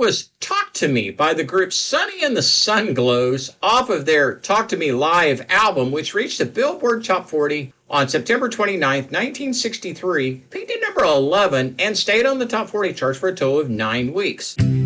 was Talk to Me by the group Sonny and the Sunglows off of their Talk to Me Live album, which reached the Billboard Top 40 on September 29th, 1963, peaked at number 11, and stayed on the Top 40 charts for a total of 9 weeks.